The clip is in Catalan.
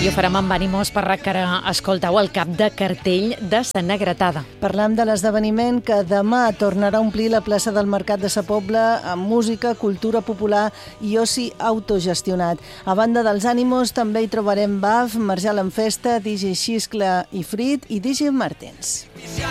I ho farem amb ànimos per que escolteu el cap de cartell de Sa Negretada. Parlam de l'esdeveniment que demà tornarà a omplir la plaça del Mercat de Sa Pobla amb música, cultura popular i oci autogestionat. A banda dels ànimos també hi trobarem BAF, Marjal en Festa, DJ Xiscla i Frit i DJ Martens.